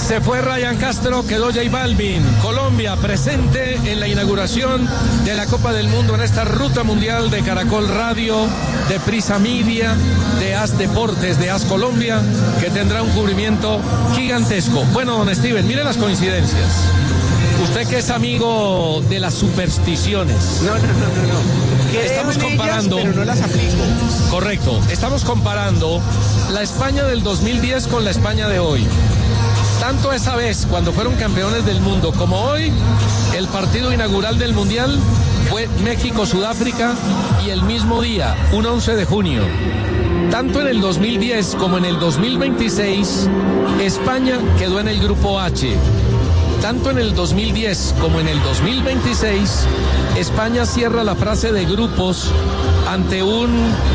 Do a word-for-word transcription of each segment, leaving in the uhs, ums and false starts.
Se fue Ryan Castro, quedó J Balvin. Colombia presente en la inauguración de la Copa del Mundo en esta ruta mundial de Caracol Radio, de Prisa Media, de As Deportes, de As Colombia, que tendrá un cubrimiento gigantesco. Bueno, don Steven, mire las coincidencias. Usted que es amigo de las supersticiones. No, no, no, no, no. Creo Estamos en comparando. ellas, pero no las aplico. Correcto. Estamos comparando la España del dos mil diez con la España de hoy. Tanto esa vez, cuando fueron campeones del mundo, como hoy, el partido inaugural del Mundial fue México-Sudáfrica y el mismo día, un once de junio. Tanto en el dos mil diez como en el dos mil veintiséis, España quedó en el grupo H. Tanto en el dos mil diez como en el dos mil veintiséis, España cierra la fase de grupos ante un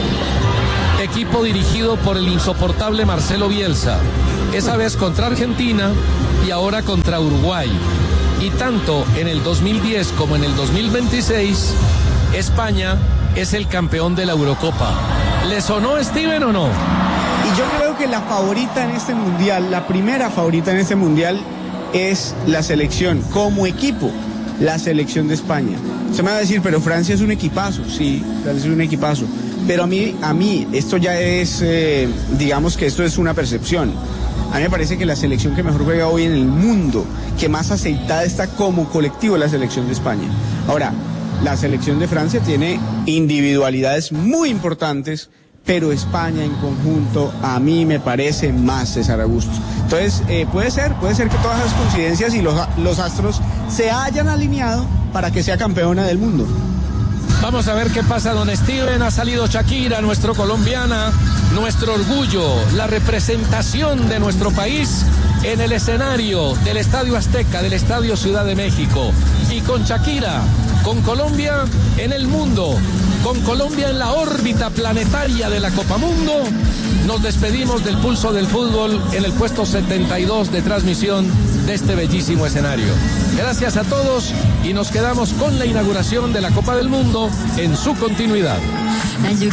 equipo dirigido por el insoportable Marcelo Bielsa. Esa vez contra Argentina y ahora contra Uruguay. Y tanto en el dos mil diez como en el dos mil veintiséis, España es el campeón de la Eurocopa. ¿Le sonó, Steven, o no? Y yo creo que la favorita en este mundial, la primera favorita en este mundial, es la selección, como equipo, la selección de España. Se me va a decir, pero Francia es un equipazo. Sí, Francia es un equipazo. Pero a mí, a mí, esto ya es, eh, digamos que esto es una percepción. A mí me parece que la selección que mejor juega hoy en el mundo, que más aceitada está como colectivo, es la selección de España. Ahora, la selección de Francia tiene individualidades muy importantes, pero España en conjunto a mí me parece más, César Augusto. Entonces, eh, puede ser, puede ser que todas las coincidencias y los, los astros se hayan alineado para que sea campeona del mundo. Vamos a ver qué pasa, don Steven. Ha salido Shakira, nuestro colombiana, nuestro orgullo, la representación de nuestro país en el escenario del Estadio Azteca, del Estadio Ciudad de México. Y con Shakira, con Colombia en el mundo, con Colombia en la órbita planetaria de la Copa Mundo, nos despedimos del pulso del fútbol en el puesto setenta y dos de transmisión de este bellísimo escenario. Gracias a todos y nos quedamos con la inauguración de la Copa del Mundo en su continuidad.